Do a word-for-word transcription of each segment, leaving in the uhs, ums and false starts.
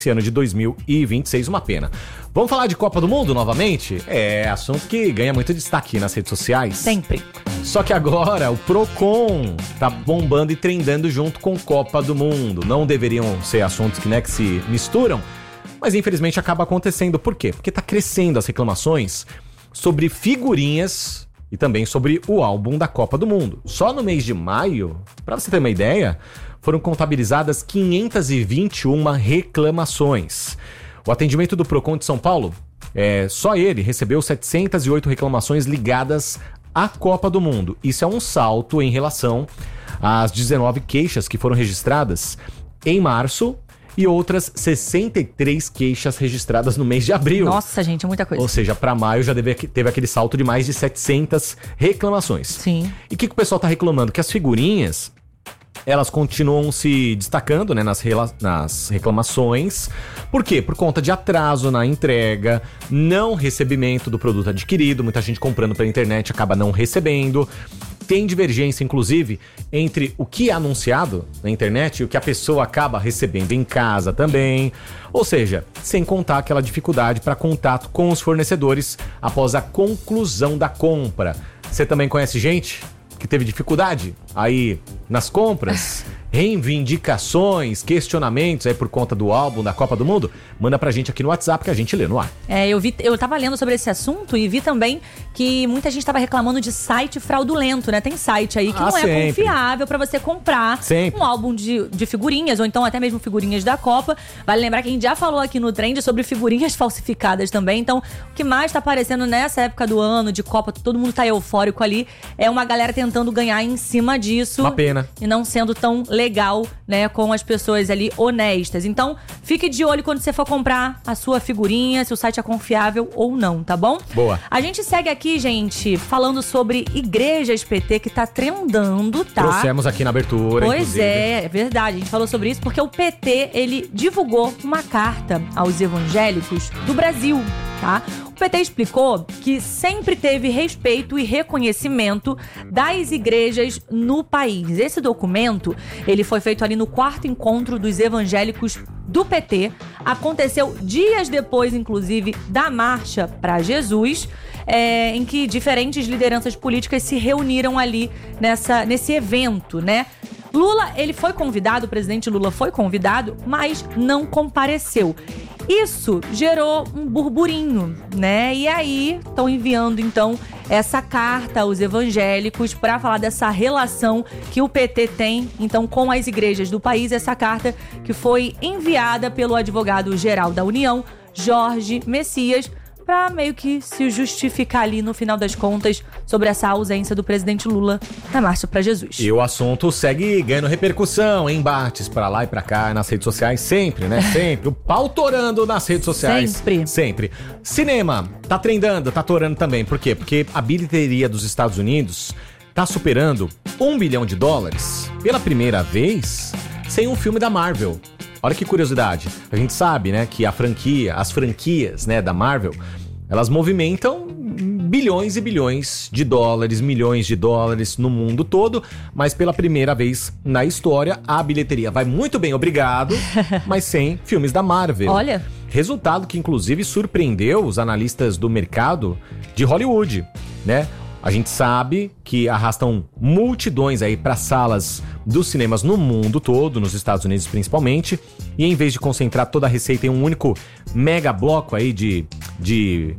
esse ano de dois mil e vinte e seis, uma pena. Vamos falar de Copa do Mundo novamente? É assunto que ganha muito destaque nas redes sociais. Sempre. Só que agora o Procon tá bombando e trendando junto com Copa do Mundo. Não deveriam ser assuntos que, né, que se misturam, mas infelizmente acaba acontecendo. Por quê? Porque tá crescendo as reclamações sobre figurinhas e também sobre o álbum da Copa do Mundo. Só no mês de maio, pra você ter uma ideia, foram contabilizadas quinhentas e vinte e uma reclamações. O atendimento do Procon de São Paulo, é, só ele recebeu setecentas e oito reclamações ligadas à Copa do Mundo. Isso é um salto em relação às dezenove queixas que foram registradas em março e outras sessenta e três queixas registradas no mês de abril. Nossa, gente, é muita coisa. Ou seja, para maio já deve, teve aquele salto de mais de setecentas reclamações. Sim. E o que, que o pessoal tá reclamando? Que as figurinhas, elas continuam se destacando, né, nas, rela- nas reclamações. Por quê? Por conta de atraso na entrega, não recebimento do produto adquirido, muita gente comprando pela internet acaba não recebendo. Tem divergência, inclusive, entre o que é anunciado na internet e o que a pessoa acaba recebendo em casa também. Ou seja, sem contar aquela dificuldade para contato com os fornecedores após a conclusão da compra. Você também conhece gente que teve dificuldade aí nas compras? Reivindicações, questionamentos aí por conta do álbum da Copa do Mundo? Manda pra gente aqui no WhatsApp que a gente lê no ar. É, eu vi, eu tava lendo sobre esse assunto e vi também que muita gente tava reclamando de site fraudulento, né? Tem site aí que Ah, não é sempre. confiável pra você comprar Sempre. um álbum de, de figurinhas, ou então até mesmo figurinhas da Copa. Vale lembrar que a gente já falou aqui no Trend sobre figurinhas falsificadas também. Então, o que mais tá aparecendo nessa época do ano, de Copa, todo mundo tá eufórico ali, é uma galera tentando ganhar em cima disso. Uma pena. E não sendo tão legal, né, com as pessoas ali honestas. Então, fique de olho quando você for comprar a sua figurinha, se o site é confiável ou não, tá bom? Boa. A gente segue aqui, gente, falando sobre igrejas P T, que tá trendando, tá? Trouxemos aqui na abertura, Pois inclusive. é, é verdade. A gente falou sobre isso porque o P T, ele divulgou uma carta aos evangélicos do Brasil, tá? O P T explicou que sempre teve respeito e reconhecimento das igrejas no país. Esse documento, ele foi feito ali no quarto encontro dos evangélicos do P T. Aconteceu dias depois, inclusive, da Marcha para Jesus, é, em que diferentes lideranças políticas se reuniram ali nessa, nesse evento, né? Lula, ele foi convidado, o presidente Lula foi convidado, mas não compareceu. Isso gerou um burburinho, né? E aí estão enviando, então, essa carta aos evangélicos para falar dessa relação que o P T tem, então, com as igrejas do país. Essa carta que foi enviada pelo advogado-geral da União, Jorge Messias, para meio que se justificar ali no final das contas sobre essa ausência do presidente Lula na Marcha para Jesus. E o assunto segue ganhando repercussão, embates pra lá e pra cá nas redes sociais, sempre, né? Sempre. O pau torando nas redes sociais. Sempre. Sempre. Cinema, tá trendando, tá torando também. Por quê? Porque a bilheteria dos Estados Unidos tá superando um bilhão de dólares pela primeira vez sem um filme da Marvel. Olha que curiosidade. A gente sabe, né, que a franquia, as franquias, né, da Marvel, elas movimentam bilhões e bilhões de dólares, milhões de dólares no mundo todo, mas pela primeira vez na história, a bilheteria vai muito bem, obrigado, mas sem filmes da Marvel. Olha. Resultado que, inclusive, surpreendeu os analistas do mercado de Hollywood, né? A gente sabe que arrastam multidões aí para salas dos cinemas no mundo todo, nos Estados Unidos principalmente, e em vez de concentrar toda a receita em um único mega bloco aí de... de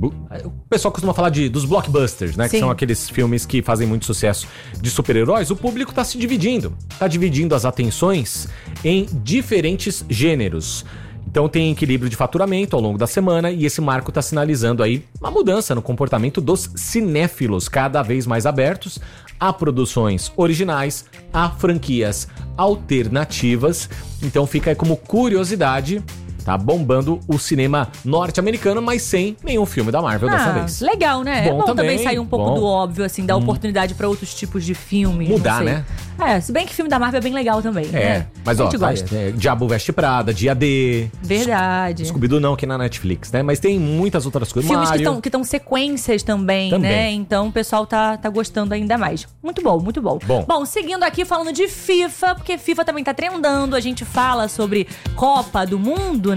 o pessoal costuma falar de, dos blockbusters, né? Sim. Que são aqueles filmes que fazem muito sucesso de super-heróis. O público tá se dividindo, tá dividindo as atenções em diferentes gêneros. Então tem equilíbrio de faturamento ao longo da semana e esse marco está sinalizando aí uma mudança no comportamento dos cinéfilos, cada vez mais abertos a produções originais, a franquias alternativas. Então fica aí como curiosidade, tá bombando o cinema norte-americano, mas sem nenhum filme da Marvel ah, dessa vez. Legal, né? Bom é bom também, também, sair um pouco bom. do óbvio, assim, dar Hum. oportunidade pra outros tipos de filmes. Mudar, não sei. né? É, se bem que filme da Marvel é bem legal também, É, né? mas A ó, gente tá, gosta. é, Diabo Veste Prada, Dia D, Verdade. Scooby-Doo não, que é na Netflix, né? Mas tem muitas outras coisas. Filmes que Mario. estão que estão sequências também, Também. né? Então o pessoal tá, tá gostando ainda mais. Muito bom, muito bom. Bom. seguindo aqui falando de FIFA, porque FIFA também tá trendando. A gente fala sobre Copa do Mundo,